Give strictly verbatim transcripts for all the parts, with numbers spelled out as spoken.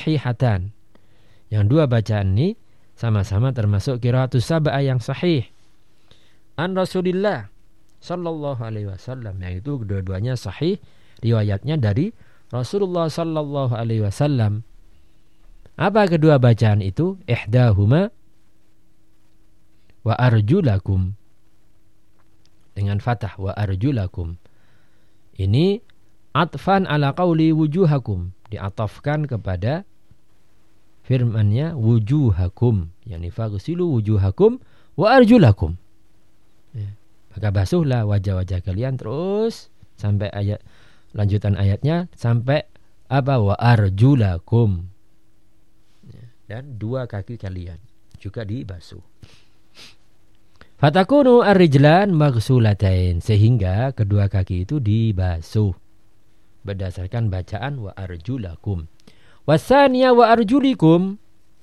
sahihatan. Yang dua bacaan ini sama-sama termasuk qiraatus sab'ah yang sahih. An Rasulillah sallallahu alaihi wasallam, yang itu kedua-duanya sahih riwayatnya dari Rasulullah sallallahu alaihi wasallam. Apa kedua bacaan itu? Ihdahuma wa arjulakum, dengan fathah wa arjulakum. Ini atfan ala qauli wujuhakum, diatafkan kepada firmannya wujuhakum, yakni faghsilu wujuhakum wa arjulakum. Ya. Maka basuhlah wajah-wajah kalian terus sampai ayat lanjutan ayatnya sampai apa? Wa arjulakum. Ya. Dan dua kaki kalian juga dibasuh. Fatakunu ar-rijlan maghsulatain, sehingga kedua kaki itu dibasuh berdasarkan bacaan wa arjulakum. Wasaniya wa arjulikum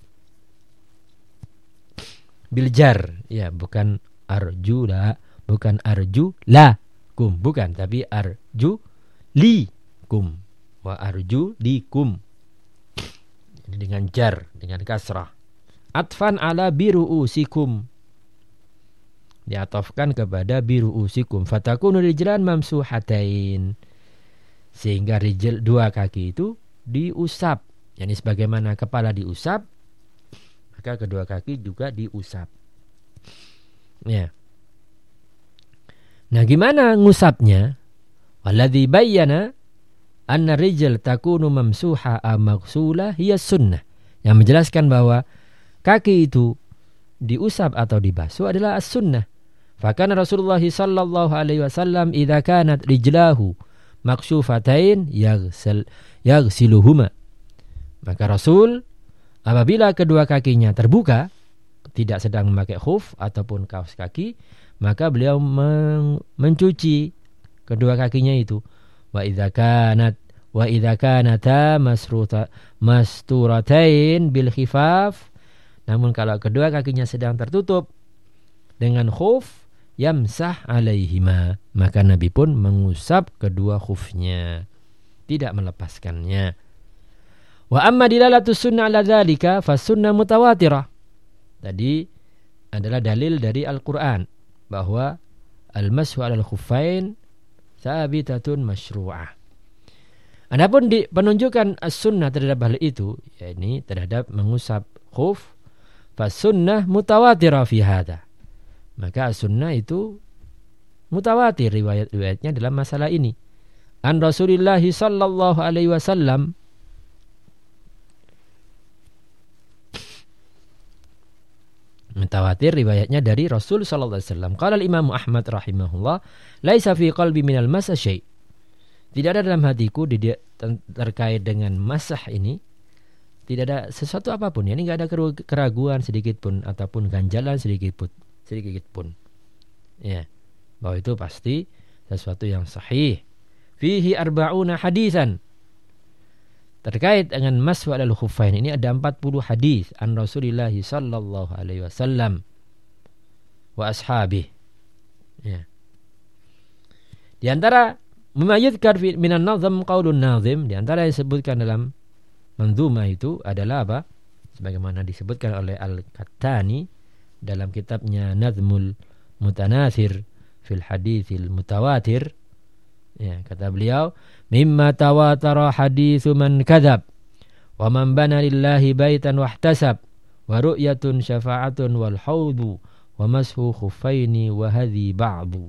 biljar, ya, bukan arjula, bukan arjulakum, bukan, tapi arjulikum wa arjulikum. Ini dengan jar, dengan kasrah. Atfan ala biru'usikum, diatofkan kepada biru'usikum. Fatakunu rijlan mamsuhatain, sehingga rijl dua kaki itu diusap, yakni sebagaimana kepala diusap, maka kedua kaki juga diusap. Ya. Nah, gimana ngusapnya? Walladzi bayyana anna rijl takunu mamsuha maghsula hiya sunnah, yang menjelaskan bahwa kaki itu diusap atau dibasuh adalah as-sunnah. Fakana Rasulullah sallallahu alaihi wasallam idza kanat rijlahu makshufatain yaghsil yaghsiluhuma. Maka Rasul apabila kedua kakinya terbuka, tidak sedang memakai khuf ataupun kaos kaki, maka beliau men- mencuci kedua kakinya itu. Wa idza kanat wa idza kanata masruta masturatain bil khifaf. Namun kalau kedua kakinya sedang tertutup dengan khuf, yamsah alaihima, maka Nabi pun mengusap kedua khufnya, tidak melepaskannya. Wa amma dilalatus sunnah ala dzalika fa sunnah mutawatirah. Tadi adalah dalil dari Al-Qur'an bahwa al-mashu 'alal khuffain sabitatun masyru'ah. Adapun di penunjukan as-sunnah terhadap hal itu, yakni terhadap mengusap khuf, fa sunnah mutawatirah fi hadza. Maka as-sunnah itu mutawatir riwayat-riwayatnya dalam masalah ini. An Rasulillah sallallahu alaihi wasallam, mutawatir riwayatnya dari Rasul sallallahu alaihi wasallam. Qala al-Imam Ahmad rahimahullah, laisa fi qalbi minal masah syai'. Tidak ada dalam hatiku terkait dengan masah ini, tidak ada sesuatu apapun, ya, ini enggak ada keraguan sedikit pun ataupun ganjalan sedikit pun. sedikit pun, ya, bahwa itu pasti sesuatu yang sahih. Fihi arba'una hadisan, terkait dengan mashu 'alal khuffain ini ada empat puluh hadis an Rasulillah sallallahu alaihi wasallam wa ashabihi. Ya. Di antara memayyidzkan minan nazm qaulun nazim, di antara yang disebutkan dalam manzumah itu adalah apa? Sebagaimana disebutkan oleh Al-Kattani dalam kitabnya Nazmul Mutanathir fil Haditsil Mutawatir, ya, kata beliau, mimma tawatara haditsu man kadzab wa man bana lillahi baitan wahtasab wa ru'yatun syafa'atun wal haudu wa mashu khuffaini wa hadhi ba'du.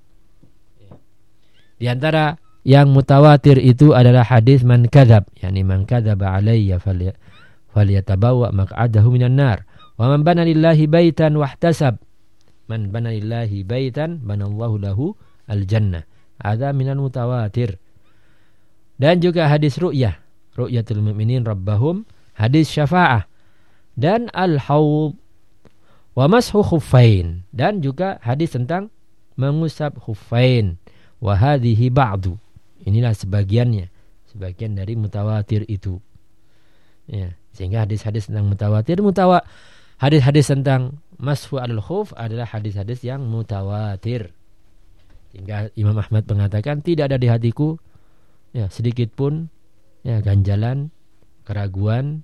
Di antara yang mutawatir itu adalah hadis man kadzab, yakni man kadzaba alayya falyatabawwa maq'adahu minan nar. Wa man bana lillahi baitan wahtasab, man bana lillahi baitan banallahu lahu al-jannah. Ada minal mutawatir. Dan juga hadis ru'yah, ru'yatul mu'minin rabbahum, hadis syafa'ah, dan al-haud wa mashu khuffain, dan juga hadis tentang mengusap khuffain. Wa hadhihi ba'du, inilah sebagiannya, sebagian dari mutawatir itu, ya. Sehingga hadis-hadis tentang mutawatir mutawa hadis-hadis tentang mashu 'alal khuf adalah hadis-hadis yang mutawatir. Sehingga Imam Ahmad mengatakan tidak ada di hatiku, ya, sedikit pun, ya, ganjalan, keraguan